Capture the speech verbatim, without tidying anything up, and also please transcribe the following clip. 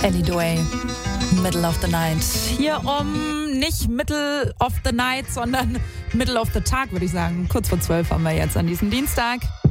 Ellie Doay, Middle of the Night. Hier um nicht Middle of the Night, sondern Middle of the Tag, würde ich sagen. Kurz vor zwölf haben wir jetzt an diesem Dienstag.